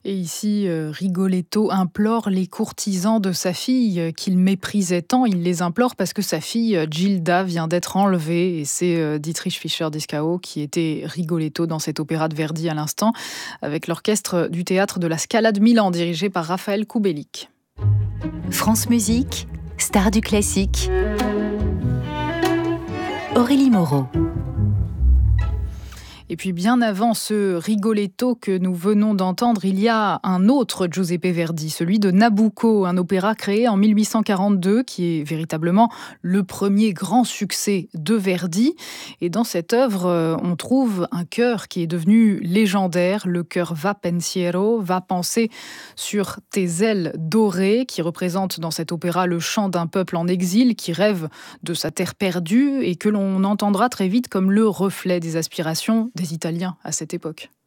Et ici, Rigoletto implore les courtisans de sa fille qu'il méprisait tant. Il les implore parce que sa fille, Gilda, vient d'être enlevée. Et c'est Dietrich Fischer-Dieskau qui était Rigoletto dans cet opéra de Verdi à l'instant, avec l'orchestre du théâtre de la Scala de Milan, dirigé par Raphaël Kubelik. France Musique, star du classique. Aurélie Moreau. Et puis bien avant ce Rigoletto que nous venons d'entendre, il y a un autre Giuseppe Verdi, celui de Nabucco, un opéra créé en 1842 qui est véritablement le premier grand succès de Verdi. Et dans cette œuvre, on trouve un chœur qui est devenu légendaire, le chœur Va Pensiero, Va penser sur tes ailes dorées, qui représente dans cet opéra le chant d'un peuple en exil qui rêve de sa terre perdue et que l'on entendra très vite comme le reflet des aspirations des Italiens à cette époque.